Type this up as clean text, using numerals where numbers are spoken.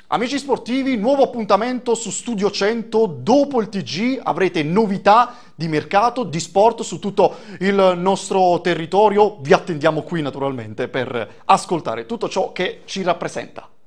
Amici sportivi, nuovo appuntamento su Studio 100. Dopo il TG avrete novità di mercato, di sport su tutto il nostro territorio. Vi attendiamo qui naturalmente per ascoltare tutto ciò che ci rappresenta.